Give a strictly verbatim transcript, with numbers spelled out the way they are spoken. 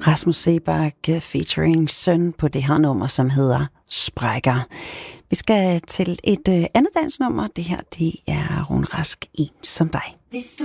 Rasmus Seebach featuring Søn på det her nummer, som hedder Sprækker. Vi skal til et andet dansnummer. Det her, det er Rune Rask, En som dig.